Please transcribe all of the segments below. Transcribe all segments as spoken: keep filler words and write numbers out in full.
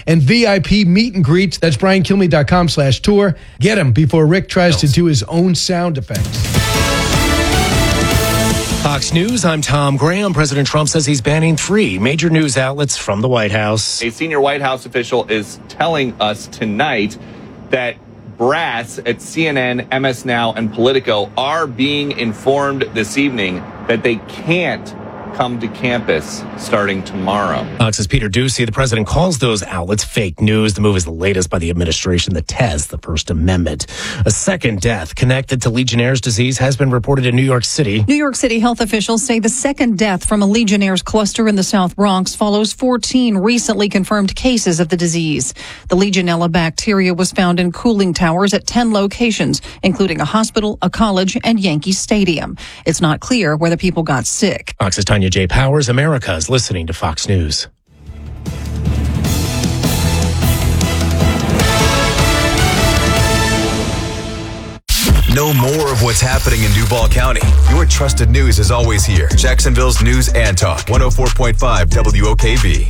and V I P meet and greets. That's brian kilmeade dot com slash tour. Get him before Rick tries to do his own sound effects. Fox News, I'm Tom Graham. President Trump says he's banning three major news outlets from the White House. A senior White House official is telling us tonight that brass at C N N, M S Now, and Politico are being informed this evening that they can't come to campus starting tomorrow. Fox's Peter Doocy, the president calls those outlets fake news. The move is the latest by the administration that tests the First Amendment. A second death connected to Legionnaire's disease has been reported in New York City. New York City health officials say the second death from a Legionnaire's cluster in the South Bronx follows fourteen recently confirmed cases of the disease. The Legionella bacteria was found in cooling towers at ten locations, including a hospital, a college, and Yankee Stadium. It's not clear whether people got sick. Fox's Tanya J. Powers, America is listening to Fox News. Know more of what's happening in Duval County. Your trusted news is always here. Jacksonville's News and Talk, one oh four point five W O K V.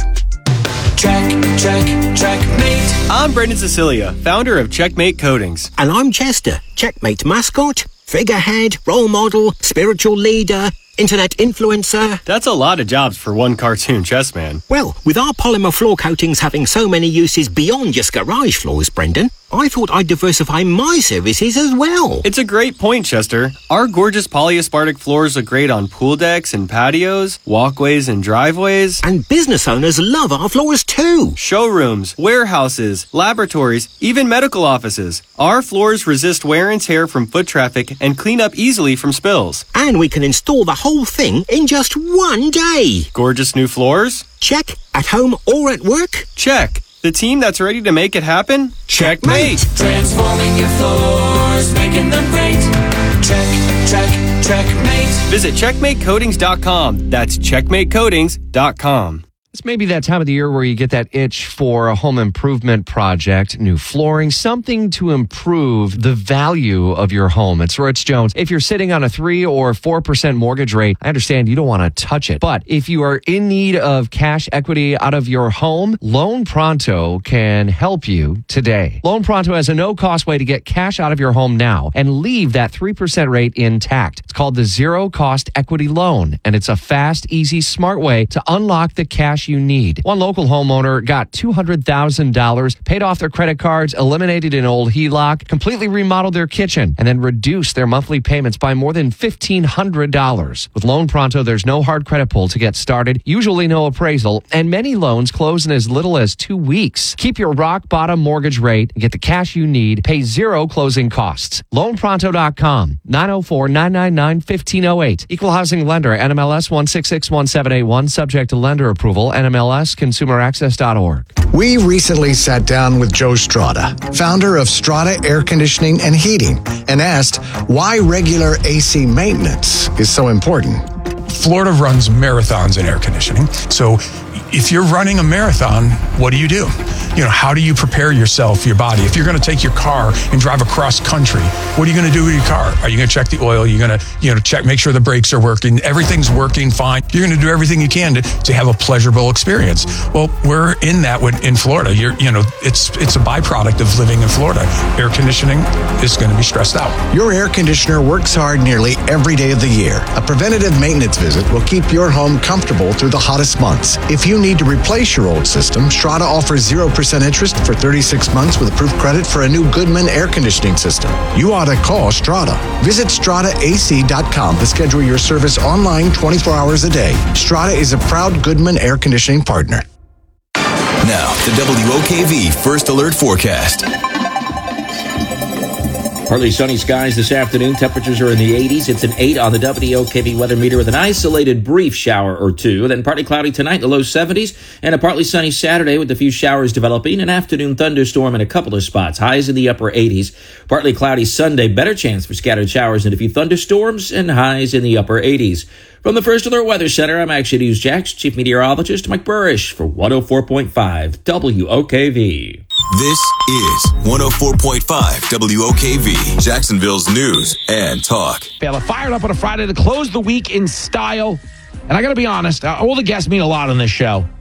Check, check, checkmate. I'm Brendan Cecilia, founder of Checkmate Coatings. And I'm Chester, Checkmate mascot, figurehead, role model, spiritual leader, internet influencer. That's a lot of jobs for one cartoon chess man. Well, with our polymer floor coatings having so many uses beyond just garage floors, Brendan, I thought I'd diversify my services as well. It's a great point, Chester. Our gorgeous polyaspartic floors look great on pool decks and patios, walkways and driveways. And business owners love our floors too. Showrooms, warehouses, laboratories, even medical offices. Our floors resist wear and tear from foot traffic and clean up easily from spills. And we can install the whole thing in just one day. Gorgeous new floors? Check. At home or at work? Check. The team that's ready to make it happen? Checkmate! Transforming your floors, making them great. Check, check, checkmate. Visit checkmate coatings dot com. That's checkmate coatings dot com. It's maybe that time of the year where you get that itch for a home improvement project, new flooring, something to improve the value of your home. It's Rich Jones. If you're sitting on a three or four percent mortgage rate, I understand you don't want to touch it. But if you are in need of cash equity out of your home, Loan Pronto can help you today. Loan Pronto has a no-cost way to get cash out of your home now and leave that three percent rate intact. It's called the Zero Cost Equity Loan, and it's a fast, easy, smart way to unlock the cash you need. One local homeowner got two hundred thousand dollars, paid off their credit cards, eliminated an old H E L O C, completely remodeled their kitchen, and then reduced their monthly payments by more than fifteen hundred dollars. With Loan Pronto, there's no hard credit pull to get started, usually no appraisal, and many loans close in as little as two weeks. Keep your rock bottom mortgage rate and get the cash you need. Pay zero closing costs. loan pronto dot com, nine oh four, nine nine nine, one five oh eight. Equal housing lender, N M L S one six six one seven eight one, subject to lender approval, N M L S consumer access dot org. We recently sat down with Joe Strada, founder of Strada Air Conditioning and Heating, and asked why regular A C maintenance is so important. Florida runs marathons in air conditioning. So if you're running a marathon, what do you do? You know, how do you prepare yourself, your body? If you're going to take your car and drive across country, what are you going to do with your car? Are you going to check the oil? You're going to, you know, check, make sure the brakes are working. Everything's working fine. You're going to do everything you can to, to have a pleasurable experience. Well, we're in that with, in Florida. You're, you know, it's it's a byproduct of living in Florida. Air conditioning is going to be stressed out. Your air conditioner works hard nearly every day of the year. A preventative maintenance visit will keep your home comfortable through the hottest months. If you need to replace your old system, Strada offers zero percent interest for thirty-six months with approved credit for a new Goodman air conditioning system. You ought to call Strada. Visit strada A C dot com to schedule your service online twenty-four hours a day. Strada is a proud Goodman air conditioning partner. Now, the W O K V First Alert Forecast. Partly sunny skies this afternoon. Temperatures are in the eighties. It's an eight on the W O K V weather meter with an isolated brief shower or two. Then partly cloudy tonight in the low seventies, and a partly sunny Saturday with a few showers developing. An afternoon thunderstorm in a couple of spots. Highs in the upper eighties. Partly cloudy Sunday. Better chance for scattered showers and a few thunderstorms, and highs in the upper eighties. From the First Alert Weather Center, I'm Action News Jax Chief Meteorologist Mike Burrish for one oh four point five W O K V. This is one oh four point five W O K V, Jacksonville's News and Talk. Bella fired up on a Friday to close the week in style. And I got to be honest, all the guests mean a lot on this show.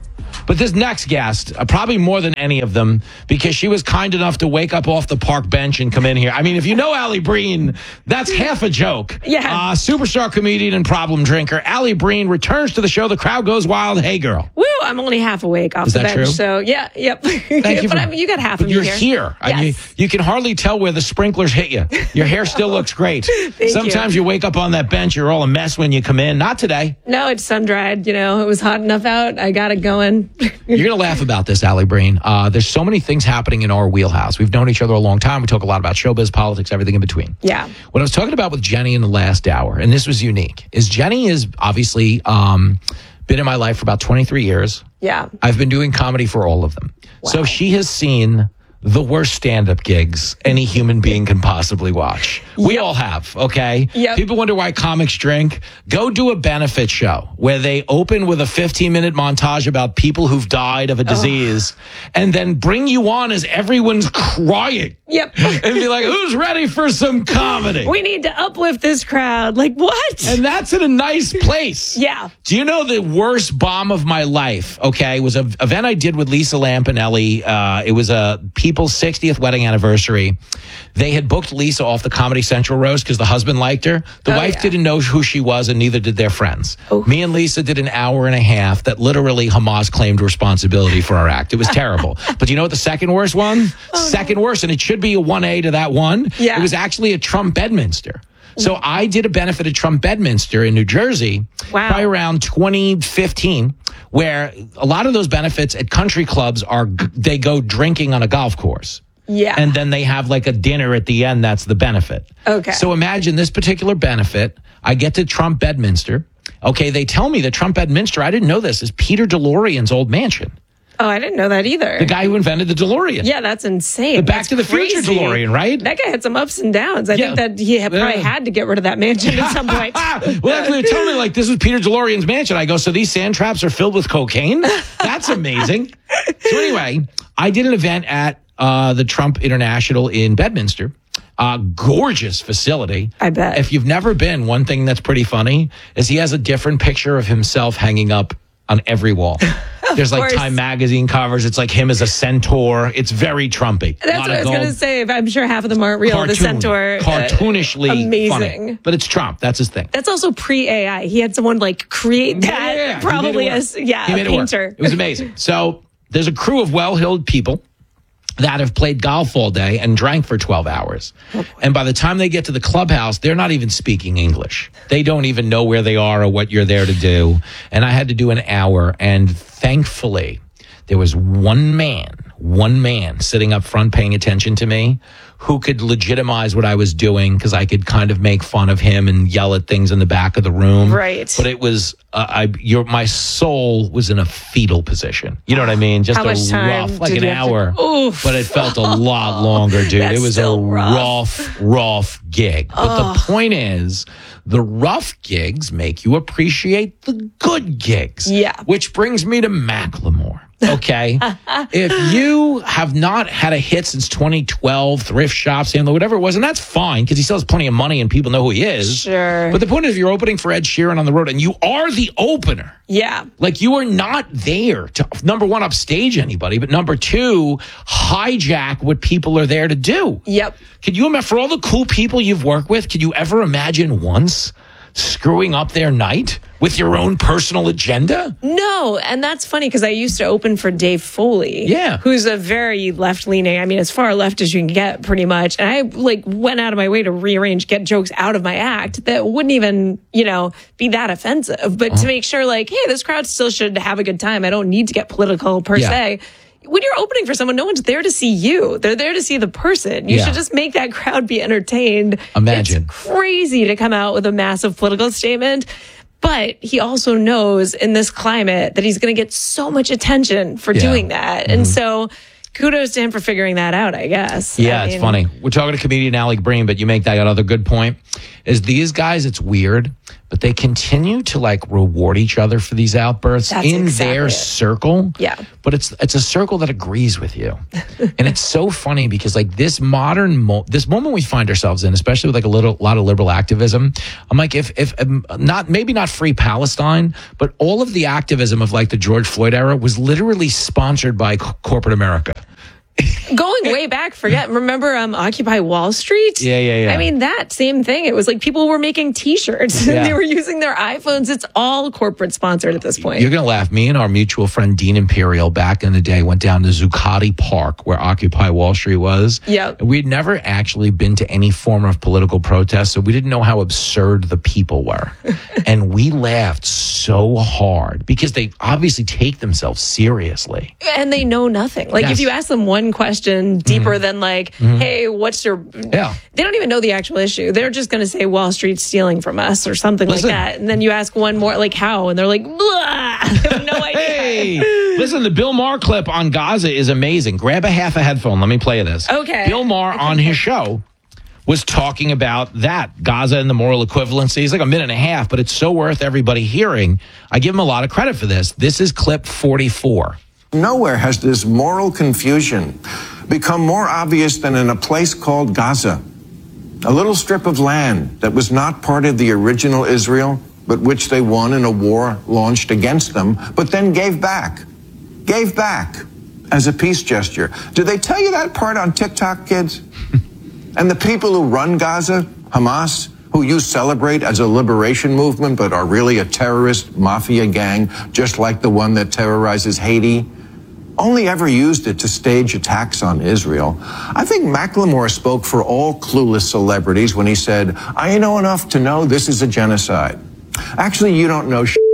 But this next guest, uh, probably more than any of them, because she was kind enough to wake up off the park bench and come in here. I mean, if you know Allie Breen, that's half a joke. Yeah. Uh, superstar comedian and problem drinker. Allie Breen returns to the show. The crowd goes wild. Hey, girl. Woo, I'm only half awake off Is the that bench. true? So, yeah, yep. Thank you. but For, I mean, you got half but of me you're here. here. Yes. And you, you can hardly tell where the sprinklers hit you. Your hair still looks great. Thank Sometimes you. you wake up on that bench, you're all a mess when you come in. Not today. No, it's sun-dried. You know, it was hot enough out. I got it going. You're going to laugh about this, Allie Breen. Uh, there's so many things happening in our wheelhouse. We've known each other a long time. We talk a lot about showbiz, politics, everything in between. Yeah. What I was talking about with Jenny in the last hour, and this was unique, is Jenny is obviously um, been in my life for about twenty-three years. Yeah. I've been doing comedy for all of them. Wow. So she has seen the worst stand-up gigs any human being can possibly watch. We yep. all have, okay? Yep. People wonder why comics drink. Go do a benefit show where they open with a fifteen-minute montage about people who've died of a disease oh. and then bring you on as everyone's crying. Yep. And be like, who's ready for some comedy? We need to uplift this crowd. Like, what? And that's in a nice place. Yeah. Do you know the worst bomb of my life, okay, was an event I did with Lisa Lampanelli. Uh, it was a people's sixtieth wedding anniversary. They had booked Lisa off the Comedy Central roast because the husband liked her. The oh, wife yeah. didn't know who she was, and neither did their friends. Oh. Me and Lisa did an hour and a half that literally Hamas claimed responsibility for our act. It was terrible. But you know what the second worst one? Oh, second no. worst, and it should be a one A to that one. Yeah. It was actually at Trump Bedminster. So I did a benefit at Trump Bedminster in New Jersey wow. by around twenty fifteen, where a lot of those benefits at country clubs are, they go drinking on a golf course. Yeah. And then they have like a dinner at the end. That's the benefit. Okay. So imagine this particular benefit. I get to Trump Bedminster. Okay. They tell me that Trump Bedminster, I didn't know this, is Peter DeLorean's old mansion. Oh, I didn't know that either. The guy who invented the DeLorean. Yeah, that's insane. The Back that's to the crazy. Future DeLorean, right? That guy had some ups and downs. I Yeah. think that he had probably Yeah. had to get rid of that mansion at some point. Well, actually, they told me, like, this was Peter DeLorean's mansion. I go, so these sand traps are filled with cocaine? That's amazing. So anyway, I did an event at uh, the Trump International in Bedminster. Uh, gorgeous facility. I bet. If you've never been, one thing that's pretty funny is he has a different picture of himself hanging up on every wall. There's like course. Time magazine covers. It's like him as a centaur. It's very Trumpy. That's what I was going to say. I'm sure half of them aren't real. Cartoon, the centaur. Cartoonishly uh, amazing. funny. But it's Trump. That's his thing. That's also pre-A I. He had someone like create that. Yeah, yeah, yeah. Probably as, yeah, he a made painter. It, work. It was amazing. So there's a crew of well-heeled people that have played golf all day and drank for twelve hours. Oh, and by the time they get to the clubhouse, they're not even speaking English. They don't even know where they are or what you're there to do. And I had to do an hour. And thankfully, there was one man, one man sitting up front paying attention to me who could legitimize what I was doing because I could kind of make fun of him and yell at things in the back of the room. Right. But it was, uh, I, your, my soul was in a fetal position. You know what I mean? Just How a much time rough, like did an you have to- hour. Oof. But it felt a lot longer, dude. That's It was a still rough. rough, rough gig. But the point is, the rough gigs make you appreciate the good gigs. Yeah. Which brings me to Macklemore. Okay. If you have not had a hit since twenty twelve, thrift shops, and whatever it was, and that's fine because he still has plenty of money and people know who he is. Sure. But the point is, if you're opening for Ed Sheeran on the road and you are the opener, Yeah. like you are not there to, number one, upstage anybody, but number two, hijack what people are there to do. Yep. Could you imagine, for all the cool people you've worked with, could you ever imagine once screwing up their night with your own personal agenda? No, and that's funny because I used to open for Dave Foley. Yeah. Who's a very left-leaning, I mean, as far left as you can get, pretty much. And I, like, went out of my way to rearrange, get jokes out of my act that wouldn't even, you know, be that offensive. But Uh-huh. to make sure, like, hey, this crowd still should have a good time. I don't need to get political per Yeah. se. When you're opening for someone, no one's there to see you. They're there to see the person. You Yeah. should just make that crowd be entertained. Imagine. It's crazy to come out with a massive political statement. But he also knows in this climate that he's going to get so much attention for Yeah. doing that. Mm-hmm. And so kudos to him for figuring that out, I guess. Yeah, I it's mean, funny. We're talking to comedian Alec Breen, but you make that other good point. Is these guys, it's weird, but they continue to like reward each other for these outbursts That's in exactly their it. circle. Yeah. But it's it's a circle that agrees with you. And it's so funny because like this modern, mo- this moment we find ourselves in, especially with like a little lot of liberal activism, I'm like, if, if um, not, maybe not free Palestine, but all of the activism of like the George Floyd era was literally sponsored by c- corporate America. Going way back, forget, remember um, Occupy Wall Street? Yeah, yeah, yeah. I mean, that same thing. It was like people were making T-shirts. Yeah. They were using their iPhones. It's all corporate sponsored at this point. You're going to laugh. Me and our mutual friend, Dean Imperial, back in the day, went down to Zuccotti Park, where Occupy Wall Street was. Yep. And we'd never actually been to any form of political protest, so we didn't know how absurd the people were. And we laughed so hard because they obviously take themselves seriously. And they know nothing. Like, Yes. if you ask them one question deeper Mm-hmm. than like, Mhm. hey, what's your... Yeah. They don't even know the actual issue. They're just going to say Wall Street's stealing from us or something Listen. like that. And then you ask one more, like, how? And they're like, blah. I have no idea. Hey, listen, the Bill Maher clip on Gaza is amazing. Grab a half a headphone. Let me play this. Okay. Bill Maher on his show was talking about that, Gaza and the moral equivalency. It's like a minute and a half, but it's so worth everybody hearing. I give him a lot of credit for this. This is clip forty-four. Nowhere has this moral confusion become more obvious than in a place called Gaza, a little strip of land that was not part of the original Israel, but which they won in a war launched against them, but then gave back, gave back as a peace gesture. Did they tell you that part on TikTok, kids? And the people who run Gaza, Hamas, who you celebrate as a liberation movement, but are really a terrorist mafia gang, just like the one that terrorizes Haiti, only ever used it to stage attacks on Israel. I think Macklemore spoke for all clueless celebrities when he said, I know enough to know this is a genocide. Actually, you don't know sh**.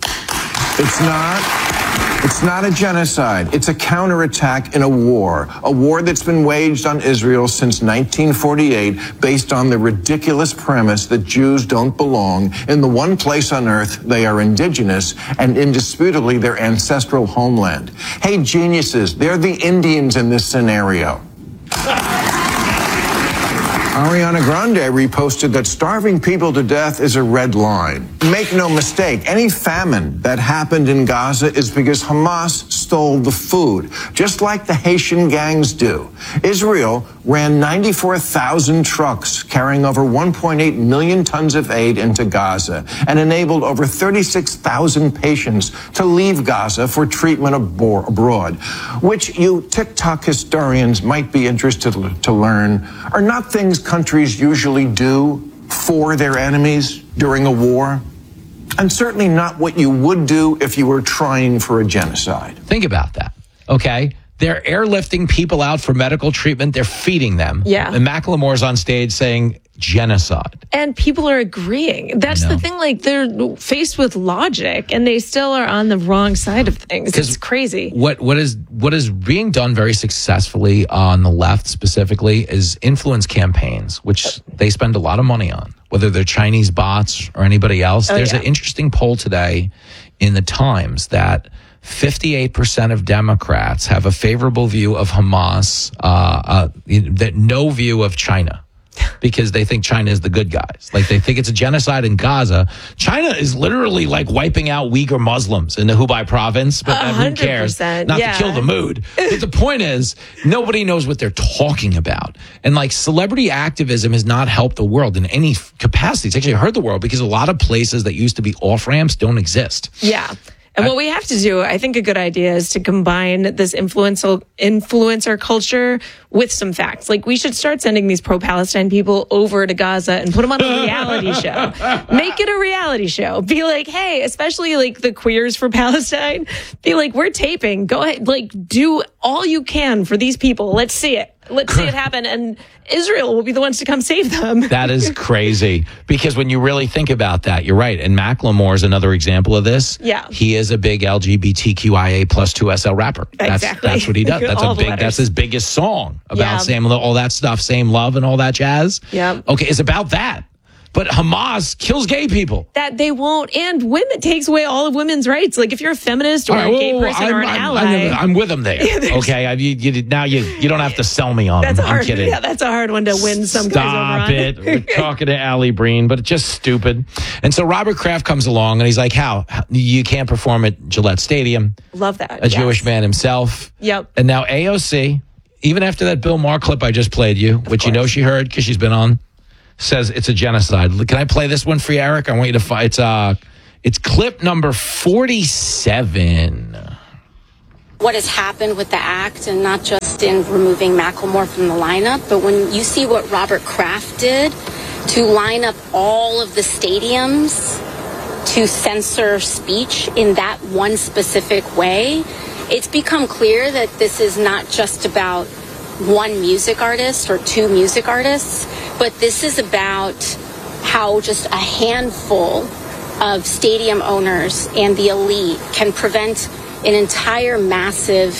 It's not. It's not a genocide. It's a counterattack in a war, a war that's been waged on Israel since nineteen forty-eight based on the ridiculous premise that Jews don't belong in the one place on earth they are indigenous and indisputably their ancestral homeland. Hey, geniuses, they're the Indians in this scenario. Ariana Grande reposted that starving people to death is a red line. Make no mistake, any famine that happened in Gaza is because Hamas stole the food, just like the Haitian gangs do. Israel ran ninety-four thousand trucks carrying over one point eight million tons of aid into Gaza and enabled over thirty-six thousand patients to leave Gaza for treatment abor- abroad, which you TikTok historians might be interested to learn are not things countries usually do for their enemies during a war, and certainly not what you would do if you were trying for a genocide. Think about that, okay? They're airlifting people out for medical treatment. They're feeding them. Yeah. And Macklemore's on stage saying genocide. And people are agreeing. That's the thing. Like, they're faced with logic and they still are on the wrong side of things. It's crazy. What what is what is being done very successfully on the left specifically is influence campaigns, which they spend a lot of money on, whether they're Chinese bots or anybody else. Oh, There's yeah. an interesting poll today in the Times that fifty-eight percent of Democrats have a favorable view of Hamas, uh, uh, that no view of China. Because they think China is the good guys. Like, they think it's a genocide in Gaza. China is literally like wiping out Uyghur Muslims in the Hubei province, but A who cares? hundred percent, Not yeah. to kill the mood. But the point is, nobody knows what they're talking about. And like, celebrity activism has not helped the world in any f- capacity. It's actually hurt the world because a lot of places that used to be off ramps don't exist. Yeah. And what we have to do, I think a good idea is to combine this influential influencer culture with some facts. Like, we should start sending these pro-Palestine people over to Gaza and put them on a reality show. Make it a reality show. Be like, hey, especially like the Queers for Palestine, be like, we're taping. Go ahead, like, do all you can for these people. Let's see it. Let's see it happen. And Israel will be the ones to come save them. That is crazy. Because when you really think about that, you're right. And Macklemore is another example of this. Yeah. He is a big L G B T Q I A plus two S L rapper. That's, Exactly. that's what he does. That's All a the big, letters. that's his biggest song about Yeah. same, all that stuff, same love and all that jazz. Yeah. Okay. It's about that. But Hamas kills gay people. That they won't, and women takes away all of women's rights. Like if you're a feminist or All right, a gay whoa, whoa, person I'm, or an I'm, ally, I'm, I'm with them there. Okay, I, you, you, now you you don't have to sell me on that's them. a hard. I'm kidding. Yeah, that's a hard one to win some guys Stop over on. it. We're talking to Allie Breen, but it's just stupid. And so Robert Kraft comes along and he's like, how? How- You can't perform at Gillette Stadium. Love that. A yes. Jewish man himself. Yep. And now A O C, even after that Bill Maher clip I just played you, which you know she heard because she's been on, says it's a genocide. Can I play this one for you, Eric? I want you to find it's uh it's clip number forty-seven. What has happened with the act, and not just in removing Macklemore from the lineup, but when you see what Robert Kraft did to line up all of the stadiums to censor speech in that one specific way, it's become clear that this is not just about one music artist or two music artists, but this is about how just a handful of stadium owners and the elite can prevent an entire massive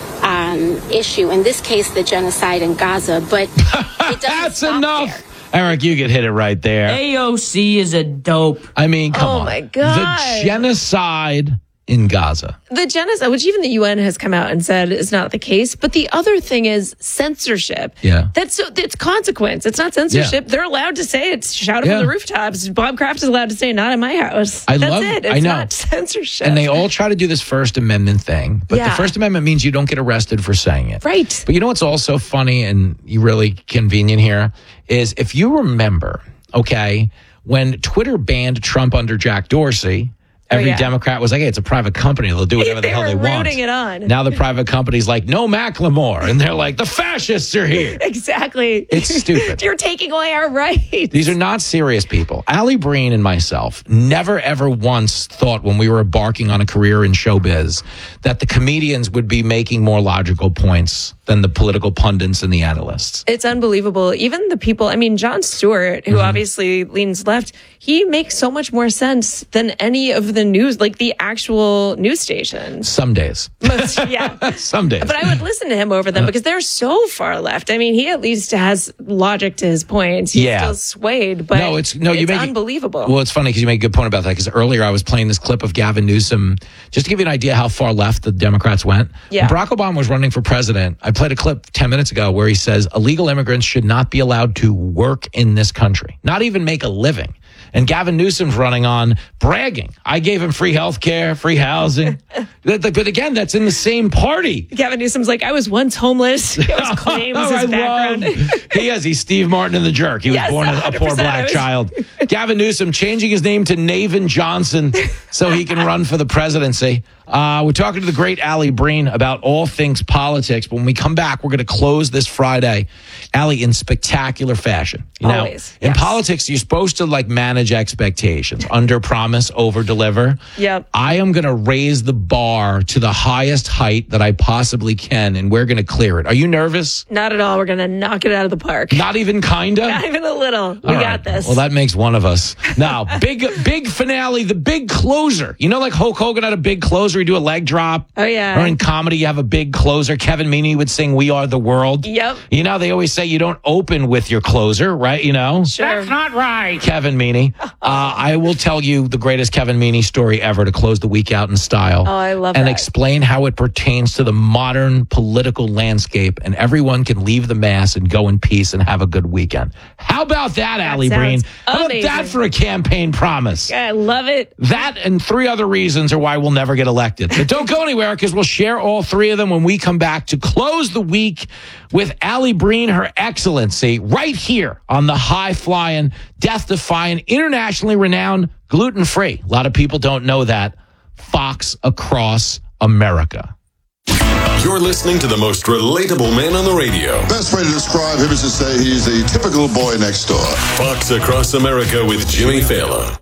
um, issue, in this case, the genocide in Gaza. But it doesn't That's stop enough. there. Eric, you could hit it right there. A O C is a dope. I mean, come Oh on. my God. The genocide in Gaza. The genocide, which even the U N has come out and said is not the case. But the other thing is censorship. Yeah. That's it's consequence. It's not censorship. They're allowed to say it, shout it Yeah. from the rooftops. Bob Kraft is allowed to say, not in my house. I That's love it. I It's know. not censorship. And they all try to do this First Amendment thing. But Yeah. the First Amendment means you don't get arrested for saying it. Right. But you know what's also funny and really convenient here is if you remember, okay, when Twitter banned Trump under Jack Dorsey, every yeah. Democrat was like, hey, it's a private company. They'll do whatever the They hell were they want. rooting it on. Now the private company's like, no Macklemore. And they're like, the fascists are here. Exactly. It's stupid. You're taking away our rights. These are not serious people. Allie Breen and myself never ever once thought when we were embarking on a career in showbiz that the comedians would be making more logical points than the political pundits and the analysts. It's unbelievable. Even the people, I mean, Jon Stewart, who Mm-hmm. obviously leans left, he makes so much more sense than any of the news, like the actual news stations. Some days. Most, yeah. Some days. But I would listen to him over them because they're so far left. I mean, he at least has logic to his points. He's Yeah. still swayed, but no, it's no, you it's make it- unbelievable. Well, it's funny because you make a good point about that. Because earlier I was playing this clip of Gavin Newsom, just to give you an idea how far left the Democrats went. Yeah. When Barack Obama was running for president, I played a clip ten minutes ago where he says illegal immigrants should not be allowed to work in this country, not even make a living. And Gavin Newsom's running on bragging. I gave him free health care, free housing. But but again, that's in the same party. Gavin Newsom's like, I was once homeless. He always claims Oh, his I background. love- he is. He's Steve Martin in The Jerk. He was Yes, born a, a one hundred poor percent. black I was- child. Gavin Newsom changing his name to Navin Johnson so he can run for the presidency. Uh, we're talking to the great Allie Breen about all things politics. But when we come back, we're going to close this Friday, Allie, in spectacular fashion. You know, Always, in yes. politics, you're supposed to like manage expectations, under promise, over deliver. Yep. I am going to raise the bar to the highest height that I possibly can, and we're going to clear it. Are you nervous? Not at all. We're going to knock it out of the park. Not even kinda? Not even a little. We All got right. this. Well, that makes one of us. Now, big, big finale, the big closer. You know, like Hulk Hogan had a big closer. He'd do a leg drop. Oh, yeah. Or in comedy, you have a big closer. Kevin Meaney would sing "We Are the World." Yep. You know, they always say you don't open with your closer, right? You know? Sure. That's not right. Kevin Meaney. Uh, I will tell you the greatest Kevin Meaney story ever to close the week out in style. Oh, I love and that. explain how it pertains to the modern political landscape, and everyone can leave the mass and go in peace and have a good weekend. How about that, Allie Breen? sounds How about that amazing. for a campaign promise? I love it. That and three other reasons are why we'll never get elected. But don't go anywhere because we'll share all three of them when we come back to close the week with Allie Breen, her excellency, right here on the high-flying, death-defying, internationally renowned, gluten-free. A lot of people don't know that. Fox Across America. You're listening to the most relatable man on the radio. Best way to describe him is to say he's a typical boy next door. Fox Across America with Jimmy Fallon.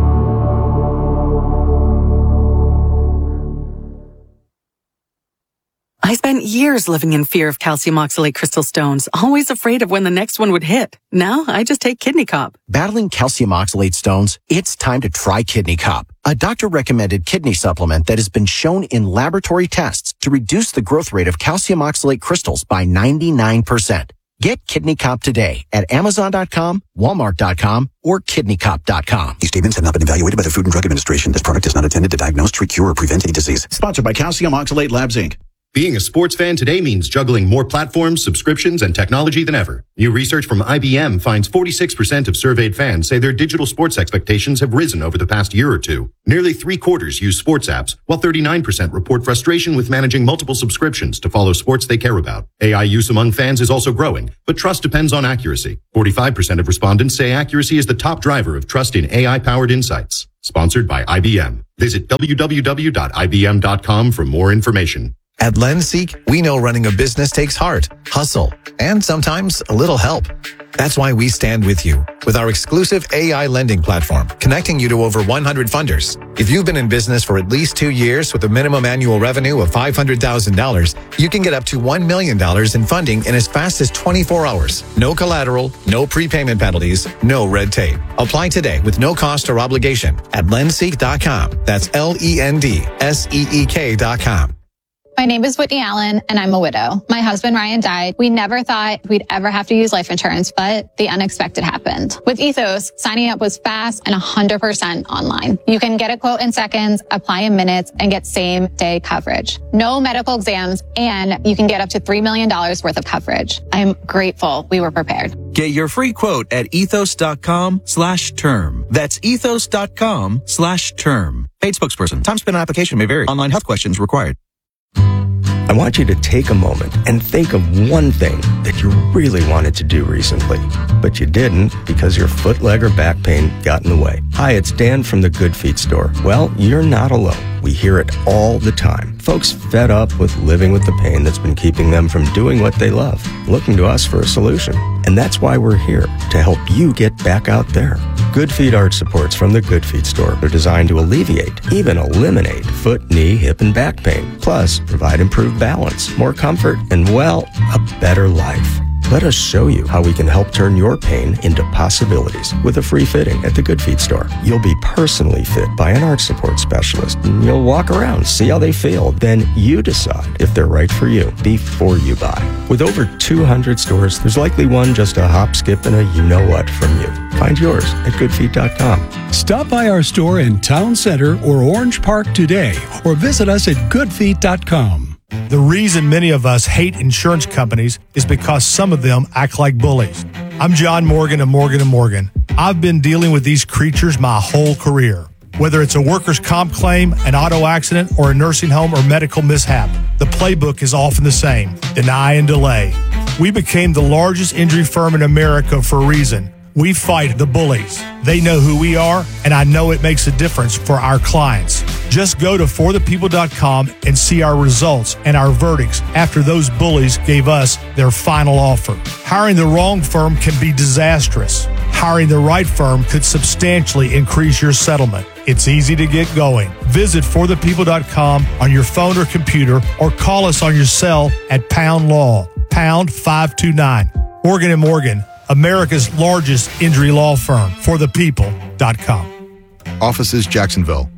I spent spent years living in fear of calcium oxalate crystal stones, always afraid of when the next one would hit. Now I just take Kidney Cop. Battling calcium oxalate stones? It's time to try Kidney Cop, a doctor-recommended kidney supplement that has been shown in laboratory tests to reduce the growth rate of calcium oxalate crystals by ninety-nine percent. Get Kidney Cop today at Amazon dot com, Walmart dot com, or Kidney Cop dot com. These statements have not been evaluated by the Food and Drug Administration. This product is not intended to diagnose, treat, cure, or prevent any disease. Sponsored by Calcium Oxalate Labs, Incorporated. Being a sports fan today means juggling more platforms, subscriptions, and technology than ever. New research from I B M finds forty-six percent of surveyed fans say their digital sports expectations have risen over the past year or two. Nearly three quarters use sports apps, while thirty-nine percent report frustration with managing multiple subscriptions to follow sports they care about. A I use among fans is also growing, but trust depends on accuracy. forty-five percent of respondents say accuracy is the top driver of trust in A I-powered insights. Sponsored by I B M. Visit w w w dot i b m dot com for more information. At LendSeek, we know running a business takes heart, hustle, and sometimes a little help. That's why we stand with you with our exclusive A I lending platform, connecting you to over one hundred funders. If you've been in business for at least two years with a minimum annual revenue of five hundred thousand dollars, you can get up to one million dollars in funding in as fast as twenty-four hours. No collateral, no prepayment penalties, no red tape. Apply today with no cost or obligation at lendseek dot com. That's L E N D S E E K dot com. My name is Whitney Allen, and I'm a widow. My husband, Ryan, died. We never thought we'd ever have to use life insurance, but the unexpected happened. With Ethos, signing up was fast and one hundred percent online. You can get a quote in seconds, apply in minutes, and get same-day coverage. No medical exams, and you can get up to three million dollars worth of coverage. I'm grateful we were prepared. Get your free quote at ethos dot com slash term. That's ethos dot com slash term. Paid spokesperson. Time spent on application may vary. Online health questions required. I want you to take a moment and think of one thing that you really wanted to do recently, but you didn't because your foot, leg, or back pain got in the way. Hi, it's Dan from the Good Feet store. Well, you're not alone. We hear it all the time. Folks fed up with living with the pain that's been keeping them from doing what they love, looking to us for a solution. And that's why we're here, to help you get back out there. Good Feet arch supports from the Good Feet store are designed to alleviate, even eliminate, foot, knee, hip, and back pain. Plus, provide improved balance, more comfort, and, well, a better life. Let us show you how we can help turn your pain into possibilities with a free fitting at the Good Feet store. You'll be personally fit by an arch support specialist. And you'll walk around, see how they feel. Then you decide if they're right for you before you buy. With over two hundred stores, there's likely one just a hop, skip, and a you-know-what from you. Find yours at good feet dot com. Stop by our store in Town Center or Orange Park today, or visit us at good feet dot com. The reason many of us hate insurance companies is because some of them act like bullies. I'm John Morgan of Morgan and Morgan. I've been dealing with these creatures my whole career. Whether it's a workers' comp claim, an auto accident, or a nursing home or medical mishap, the playbook is often the same: deny and delay. We became the largest injury firm in America for a reason. We fight the bullies. They know who we are, and I know it makes a difference for our clients. Just go to for the people dot com and see our results and our verdicts after those bullies gave us their final offer. Hiring the wrong firm can be disastrous. Hiring the right firm could substantially increase your settlement. It's easy to get going. Visit for the people dot com on your phone or computer, or call us on your cell at Pound Law, pound five two nine. Morgan and Morgan, America's largest injury law firm, for the people dot com. Offices, Jacksonville.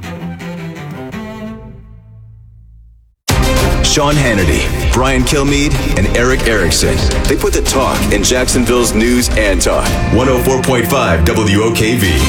Sean Hannity, Brian Kilmeade, and Eric Erickson. They put the talk in Jacksonville's news and talk. one oh four point five W O K V.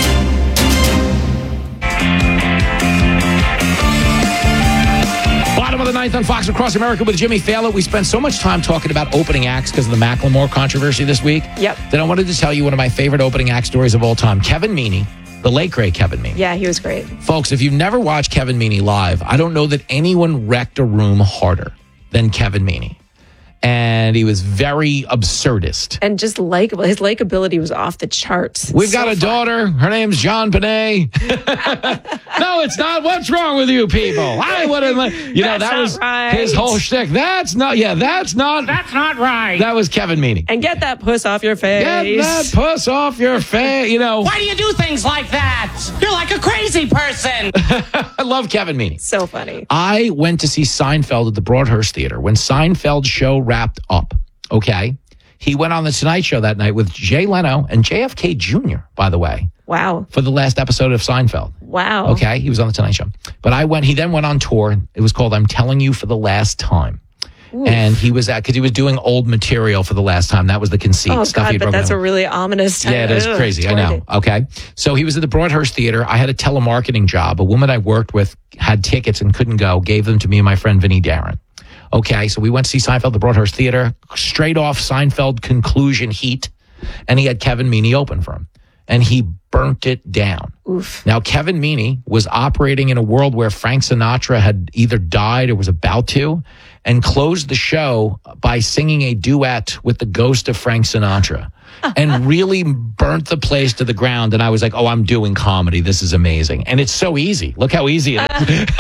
Bottom of the ninth on Fox Across America with Jimmy Fallon. We spent so much time talking about opening acts because of the Macklemore controversy this week. Yep. That I wanted to tell you one of my favorite opening act stories of all time. Kevin Meaney, the late great Kevin Meaney. Yeah, he was great. Folks, if you've never watched Kevin Meaney live, I don't know that anyone wrecked a room harder than Kevin Meaney. and he was very absurdist. And just likable. His likability was off the charts. We've So got a fun. daughter. Her name's John Bonet. No, it's not. What's wrong with you people? I wouldn't. Let, you know, That's that not was right. his whole shtick. That's not. Yeah, that's not. That's not right. That was Kevin Meaney. And get that puss off your face. Get that puss off your face. You know. Why do you do things like that? You're like a crazy person. I love Kevin Meaney. So funny. I went to see Seinfeld at the Broadhurst Theater when Seinfeld's show wrapped up. Okay. He went on the Tonight Show that night with Jay Leno and J F K Junior, by the way. Wow. For the last episode of Seinfeld. Wow. Okay. He was on the Tonight Show. But I went, he then went on tour. It was called I'm Telling You for the Last Time. Oof. And he was at, because he was doing old material for the last time. That was the conceit. Oh, stuff God, he'd but broken that's down. a really ominous time. Yeah, it is Ugh, crazy. I know. Okay. So he was at the Broadhurst Theater. I had a telemarketing job. A woman I worked with had tickets and couldn't go, gave them to me and my friend Vinny Darren. Okay. So we went to see Seinfeld at the Broadhurst Theater, straight off Seinfeld conclusion heat. And he had Kevin Meaney open for him. And he burnt it down. Oof. Now, Kevin Meaney was operating in a world where Frank Sinatra had either died or was about to, and closed the show by singing a duet with the ghost of Frank Sinatra and really burnt the place to the ground. And I was like, oh, I'm doing comedy. This is amazing. And it's so easy. Look how easy it is.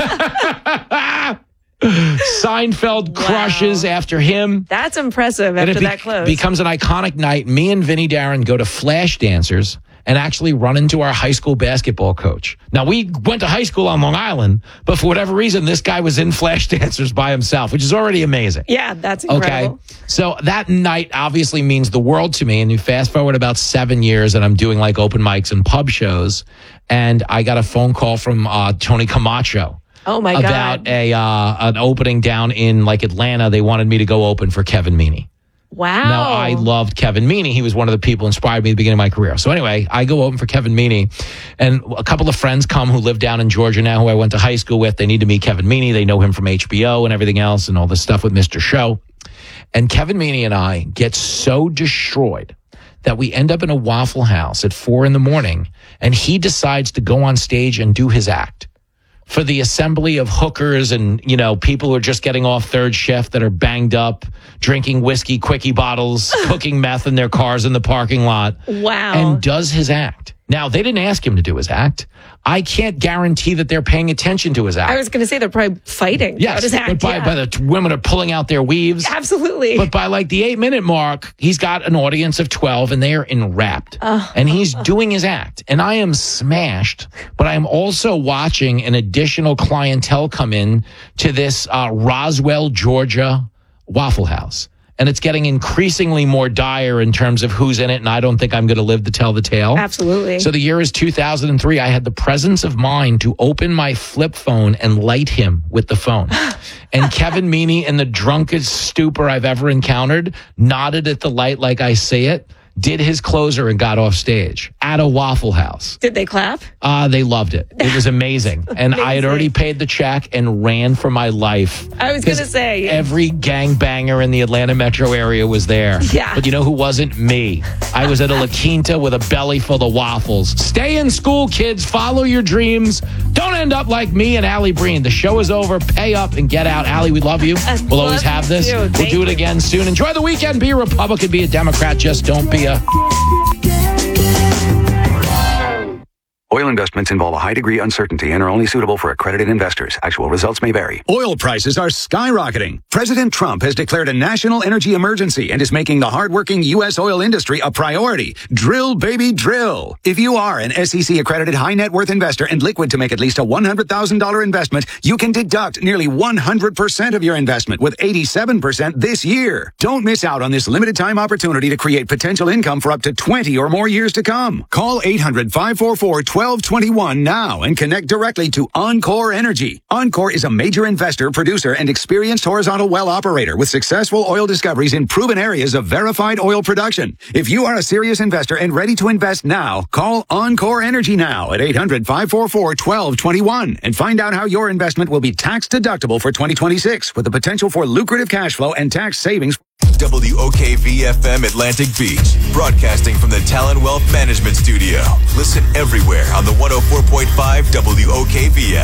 Seinfeld Wow. crushes after him. That's impressive And after it be- that close. becomes an iconic night. Me and Vinny Darren go to Flash Dancers and actually run into our high school basketball coach. Now, we went to high school on Long Island, but for whatever reason, this guy was in Flash Dancers by himself, which is already amazing. yeah, that's incredible. Okay. So that night obviously means the world to me. And you fast forward about seven years and I'm doing like open mics and pub shows. And I got a phone call from uh, Tony Camacho. Oh, my about God. a uh, an opening down in like Atlanta. They wanted me to go open for Kevin Meaney. Wow. Now, I loved Kevin Meaney. He was one of the people who inspired me at the beginning of my career. So anyway, I go open for Kevin Meaney, and a couple of friends come who live down in Georgia now, who I went to high school with. They need to meet Kevin Meaney. They know him from H B O and everything else and all this stuff with Mister Show. And Kevin Meaney and I get so destroyed that we end up in a Waffle House at four in the morning, and he decides to go on stage and do his act for the assembly of hookers and, you know, people who are just getting off third shift that are banged up, drinking whiskey quickie bottles, cooking meth in their cars in the parking lot. Wow. And does his act. Now, they didn't ask him to do his act. I can't guarantee that they're paying attention to his act. I was going to say they're probably fighting. Yes, about his act, but by, yeah. by the t- women are pulling out their weaves. Absolutely. But by like the eight minute mark, he's got an audience of twelve and they are enwrapped. Oh. And he's doing his act. And I am smashed, but I am also watching an additional clientele come in to this uh, Roswell, Georgia Waffle House. And it's getting increasingly more dire in terms of who's in it. And I don't think I'm going to live to tell the tale. Absolutely. So the year is two thousand three. I had the presence of mind to open my flip phone and light him with the phone. And Kevin Meaney, in the drunkest stupor I've ever encountered, nodded at the light like I see it, did his closer and got off stage at a Waffle House. Did they clap? Uh, they loved it. It was amazing. And I had already paid the check and ran for my life. I was going to say. Every gangbanger in the Atlanta metro area was there. Yeah. But you know who wasn't? Me. I was at a La Quinta with a belly full of waffles. Stay in school, kids. Follow your dreams. Don't end up like me and Allie Breen. The show is over. Pay up and get out. Allie, we love you. We'll always have this. We'll do it again soon. Enjoy the weekend. Be a Republican. Be a Democrat. Just don't be a... Oil investments involve a high degree of uncertainty and are only suitable for accredited investors. Actual results may vary. Oil prices are skyrocketing. President Trump has declared a national energy emergency and is making the hardworking U S oil industry a priority. Drill, baby, drill. If you are an S E C accredited high net worth investor and liquid to make at least a one hundred thousand dollars investment, you can deduct nearly one hundred percent of your investment with eighty-seven percent this year. Don't miss out on this limited time opportunity to create potential income for up to twenty or more years to come. Call eight hundred, five four four, twelve twenty-one now and connect directly to Encore Energy. Encore is a major investor, producer, and experienced horizontal well operator with successful oil discoveries in proven areas of verified oil production. If you are a serious investor and ready to invest now, call Encore Energy now at eight hundred, five four four, twelve twenty-one and find out how your investment will be tax deductible for twenty twenty-six with the potential for lucrative cash flow and tax savings. W O K V F M Atlantic Beach, broadcasting from the Talon Wealth Management Studio. Listen everywhere on the one oh four point five W O K V F.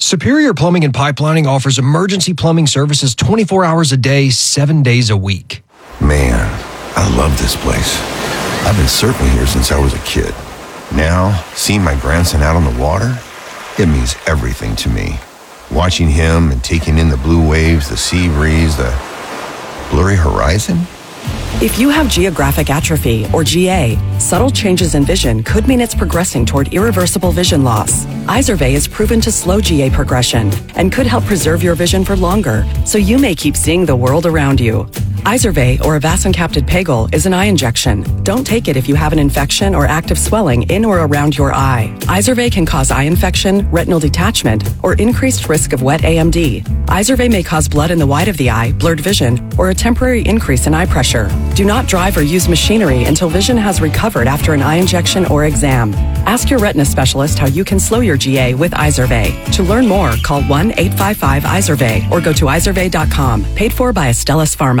Superior Plumbing and Pipelining offers emergency plumbing services twenty-four hours a day, seven days a week. Man, I love this place. I've been surfing here since I was a kid. Now, seeing my grandson out on the water, it means everything to me. Watching him and taking in the blue waves, the sea breeze, the blurry horizon. If you have geographic atrophy, or G A, subtle changes in vision could mean it's progressing toward irreversible vision loss. Izervay is proven to slow G A progression and could help preserve your vision for longer, so you may keep seeing the world around you. Izervay, or avacincaptad pegol, is an eye injection. Don't take it if you have an infection or active swelling in or around your eye. Izervay can cause eye infection, retinal detachment, or increased risk of wet A M D. Izervay may cause blood in the white of the eye, blurred vision, or a temporary increase in eye pressure. Do not drive or use machinery until vision has recovered after an eye injection or exam. Ask your retina specialist how you can slow your G A with Izervay. To learn more, call one eight five five Izervay or go to izervay dot com. Paid for by Astellas Pharma.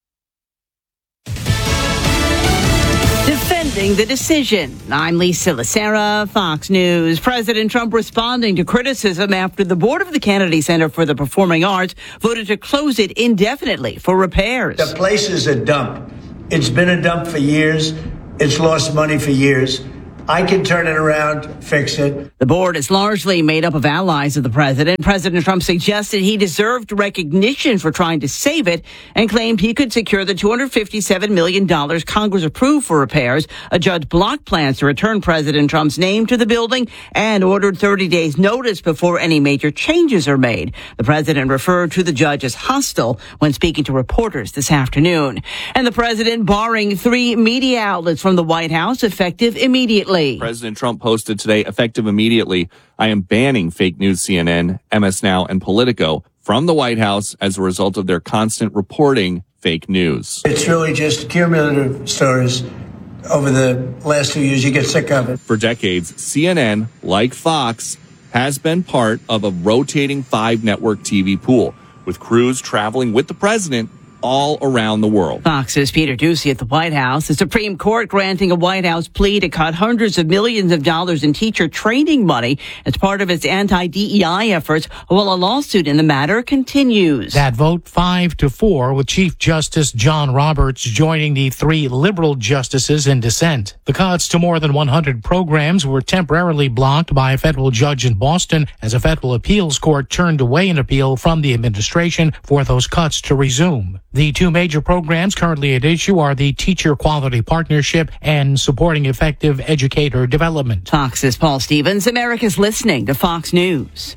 Defending the decision. I'm Lisa Lacera, Fox News. President Trump responding to criticism after the board of the Kennedy Center for the Performing Arts voted to close it indefinitely for repairs. The place is a dump. It's been a dump for years. It's lost money for years. I can turn it around, fix it. The board is largely made up of allies of the president. President Trump suggested he deserved recognition for trying to save it and claimed he could secure the two hundred fifty-seven million dollars Congress approved for repairs. A judge blocked plans to return President Trump's name to the building and ordered thirty days notice before any major changes are made. The president referred to the judge as hostile when speaking to reporters this afternoon. And the president barring three media outlets from the White House effective immediately. President Trump posted today, effective immediately, I am banning fake news C N N, M S Now, and Politico from the White House as a result of their constant reporting fake news. It's really just cumulative stories. Over the last two years, you get sick of it. For decades, C N N, like Fox, has been part of a rotating five-network T V pool, with crews traveling with the president all around the world. Fox's Peter Doocy at the White House. The Supreme Court granting a White House plea to cut hundreds of millions of dollars in teacher training money as part of its anti-D E I efforts, while a lawsuit in the matter continues. That vote five to four, with Chief Justice John Roberts joining the three liberal justices in dissent. The cuts to more than one hundred programs were temporarily blocked by a federal judge in Boston as a federal appeals court turned away an appeal from the administration for those cuts to resume. The two major programs currently at issue are the Teacher Quality Partnership and Supporting Effective Educator Development. Fox's Paul Stevens. America's listening to Fox News.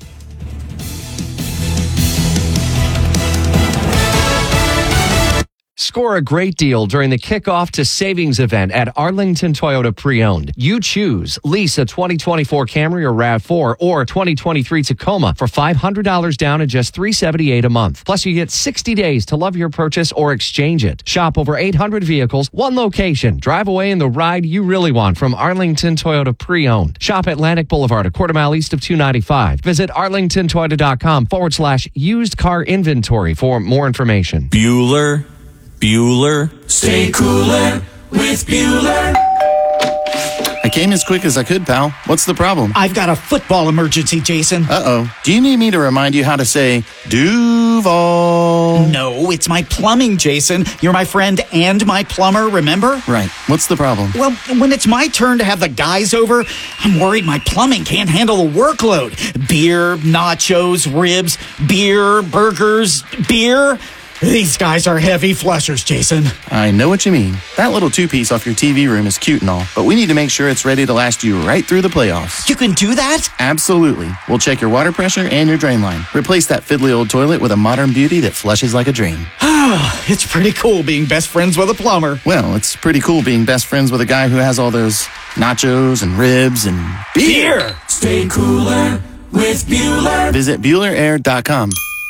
Score a great deal during the kickoff to savings event at Arlington Toyota Pre-Owned. You choose. Lease a twenty twenty-four Camry or RAV four or twenty twenty-three Tacoma for five hundred dollars down and just three hundred seventy-eight dollars a month. Plus, you get sixty days to love your purchase or exchange it. Shop over eight hundred vehicles, one location. Drive away in the ride you really want from Arlington Toyota Pre-Owned. Shop Atlantic Boulevard, a quarter mile east of two ninety-five. Visit arlingtontoyota.com forward slash used car inventory for more information. Bueller. Bueller. Stay cooler with Bueller. I came as quick as I could, pal. What's the problem? I've got a football emergency, Jason. Uh-oh. Do you need me to remind you how to say Duval? No, it's my plumbing, Jason. You're my friend and my plumber, remember? Right. What's the problem? Well, when it's my turn to have the guys over, I'm worried my plumbing can't handle the workload. Beer, nachos, ribs, beer, burgers, beer. These guys are heavy flushers, Jason. I know what you mean. That little two-piece off your T V room is cute and all, but we need to make sure it's ready to last you right through the playoffs. You can do that? Absolutely. We'll check your water pressure and your drain line. Replace that fiddly old toilet with a modern beauty that flushes like a dream. It's pretty cool being best friends with a plumber. Well, it's pretty cool being best friends with a guy who has all those nachos and ribs and beer. beer. Stay cooler with Bueller. Visit Bueller Air dot com.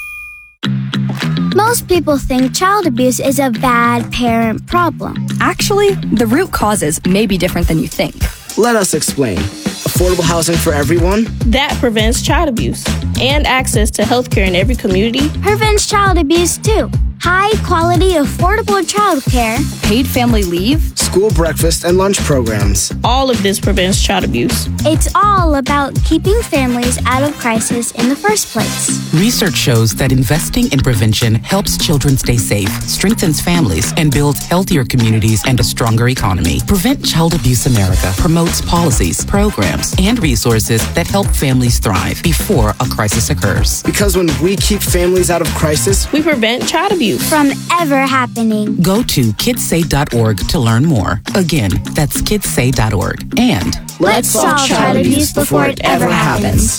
Most people think child abuse is a bad parent problem. Actually, the root causes may be different than you think. Let us explain. Affordable housing for everyone. That prevents child abuse and access to health care in every community. Prevents child abuse too. high quality, affordable childcare, paid family leave, school breakfast and lunch programs. All of this prevents child abuse. It's all about keeping families out of crisis in the first place. Research shows that investing in prevention helps children stay safe, strengthens families, and builds healthier communities and a stronger economy. Prevent Child Abuse America promotes policies, programs, and resources that help families thrive before a crisis occurs. Because when we keep families out of crisis, we prevent child abuse from ever happening. Go to kids say dot org to learn more. Again, that's kids say dot org. And let's solve child abuse before it ever happens.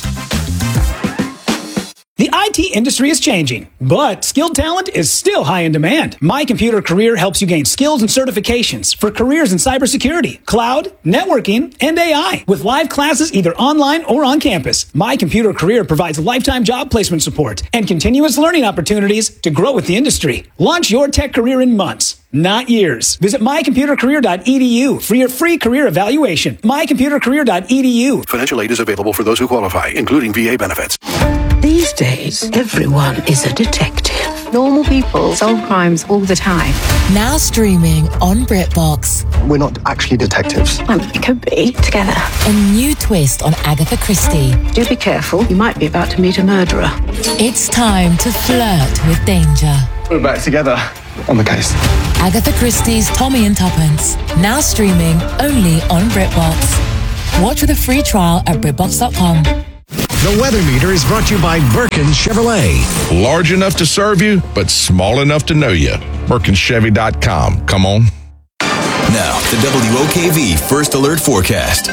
The I T industry is changing, but skilled talent is still high in demand. My Computer Career helps you gain skills and certifications for careers in cybersecurity, cloud, networking, and A I. With live classes either online or on campus, My Computer Career provides lifetime job placement support and continuous learning opportunities to grow with the industry. Launch your tech career in months, not years. Visit my computer career dot e d u for your free career evaluation. my computer career dot e d u. Financial aid is available for those who qualify, including V A benefits. These days, everyone is a detective. Normal people solve crimes all the time. Now streaming on BritBox. We're not actually detectives. Well, we could be together. A new twist on Agatha Christie. Do be careful. You might be about to meet a murderer. It's time to flirt with danger. We're back together on the case. Agatha Christie's Tommy and Tuppence. Now streaming only on BritBox. Watch with a free trial at Britbox dot com. The Weather Meter is brought to you by Birkin Chevrolet. Large enough to serve you, but small enough to know you. Birkin Chevy dot com. Come on. Now, the W O K V First Alert Forecast.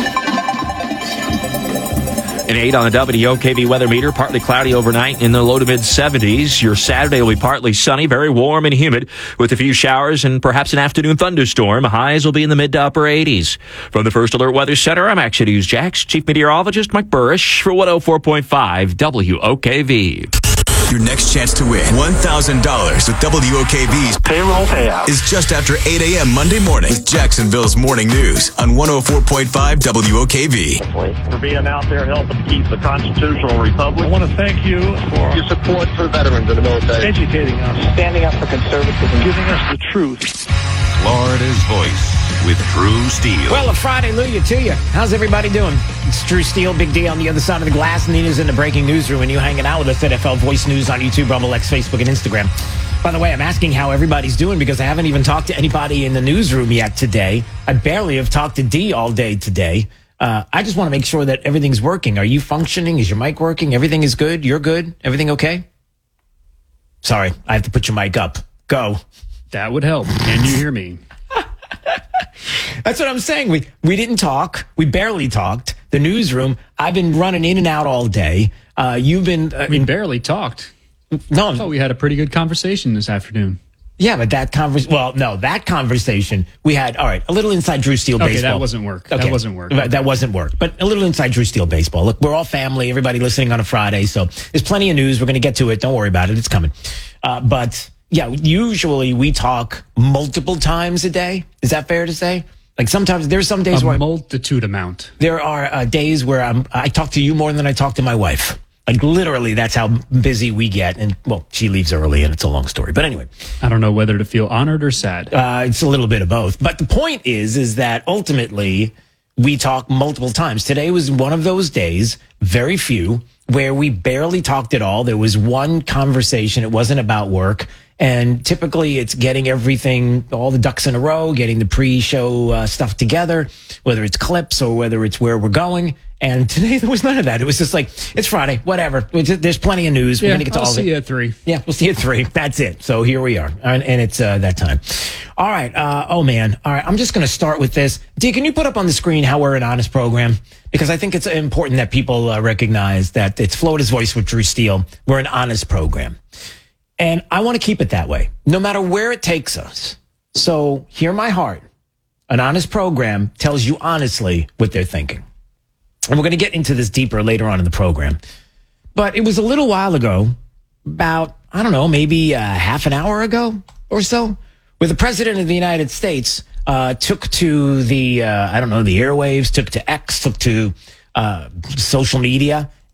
An eight on the W O K V weather meter, partly cloudy overnight in the low to mid seventies. Your Saturday will be partly sunny, very warm and humid with a few showers and perhaps an afternoon thunderstorm. Highs will be in the mid to upper eighties. From the First Alert Weather Center, I'm Action News Jax Chief Meteorologist Mike Burrish for one oh four point five W O K V. Your next chance to win one thousand dollars with W O K V's payroll payout is just after eight a.m. Monday morning with Jacksonville's Morning News on one oh four point five W O K V. For being out there helping keep the constitutional republic. I want to thank you for your support for veterans in the military, educating us, standing up for conservatism, giving us the truth. Florida's voice with Drew Steele. Well, a Friday Luya to you. How's everybody doing? It's Drew Steele, Big D on the other side of the glass. Nina's in the breaking newsroom, and you hanging out with us at N F L Voice News on YouTube, Rumble X, Facebook, and Instagram. By the way, I'm asking how everybody's doing because I haven't even talked to anybody in the newsroom yet today. I barely have talked to D all day today. Uh, I just want to make sure that everything's working. Are you functioning? Is your mic working? Everything is good? You're good? Everything okay? Sorry, I have to put your mic up. Go. That would help. Can you hear me? That's what I'm saying. We we didn't talk. We barely talked. The newsroom, I've been running in and out all day. Uh, you've been... Uh, we barely talked. No. I thought we had a pretty good conversation this afternoon. Yeah, but that conversation... Well, no, that conversation, we had... All right, a little inside Drew Steele okay, baseball. that wasn't work. Okay. That wasn't work. That, that wasn't work. But a little inside Drew Steele baseball. Look, we're all family. Everybody listening on a Friday. So there's plenty of news. We're going to get to it. Don't worry about it. It's coming. Uh, but... Yeah, usually we talk multiple times a day. Is that fair to say? Like sometimes there's some days a where multitude amount. There are uh, days where I'm I talk to you more than I talk to my wife. Like literally, that's how busy we get. And well, she leaves early, and it's a long story. But anyway, I don't know whether to feel honored or sad. Uh, it's a little bit of both. But the point is, is that ultimately we talk multiple times. Today was one of those days, very few, where we barely talked at all. There was one conversation. It wasn't about work. And typically it's getting everything, all the ducks in a row, getting the pre-show uh, stuff together, whether it's clips or whether it's where we're going. And today there was none of that. It was just like, it's Friday, whatever. There's plenty of news. We're yeah, going to get to I'll all of it. see you at three. Yeah, we'll see you at three. That's it. So here we are. And, and it's uh, that time. All right. Uh, oh, man. All right. I'm just going to start with this. D, can you put up on the screen how we're an honest program? Because I think it's important that people uh, recognize that it's Florida's Voice with Drew Steele. We're an honest program. And I want to keep it that way, no matter where it takes us. So hear my heart. An honest program tells you honestly what they're thinking. And we're going to get into this deeper later on in the program. But it was a little while ago, about, I don't know, maybe uh, half an hour ago or so, where the president of the United States uh, took to the, uh, I don't know, the airwaves, took to X, took to uh, social media,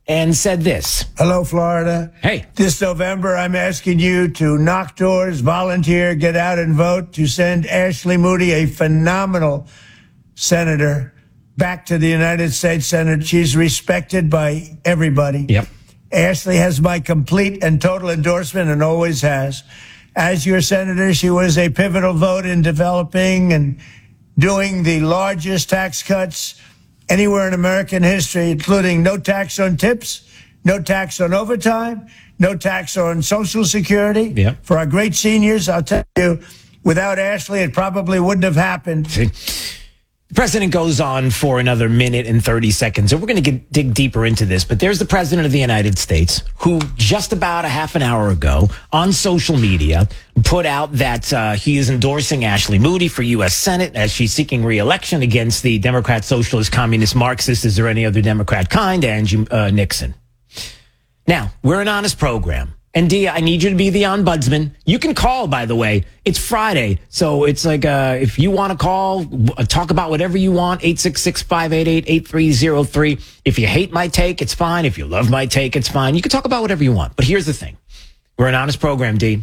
and said this. Hello, Florida. Hey. This November, I'm asking you to knock doors, volunteer, get out and vote to send Ashley Moody, a phenomenal senator, back to the United States Senate. She's respected by everybody. Yep. Ashley has my complete and total endorsement and always has. As your senator, she was a pivotal vote in developing and doing the largest tax cuts anywhere in American history, including no tax on tips, no tax on overtime, no tax on Social Security. Yep. For our great seniors, I'll tell you, without Ashley, it probably wouldn't have happened. See? The president goes on for another minute and thirty seconds, and we're going to get dig deeper into this. But there's the president of the United States, who just about a half an hour ago on social media put out that uh, he is endorsing Ashley Moody for U S Senate as she's seeking re-election against the Democrat, Socialist, Communist, Marxist, is there any other Democrat kind, Angie uh, Nixon. Now, we're an honest program. And Dia, I need you to be the ombudsman. You can call, by the way. It's Friday. So it's like, uh, if you want to call, talk about whatever you want, eight six six, five eight eight, eight three zero three. If you hate my take, it's fine. If you love my take, it's fine. You can talk about whatever you want. But here's the thing. We're an honest program, D.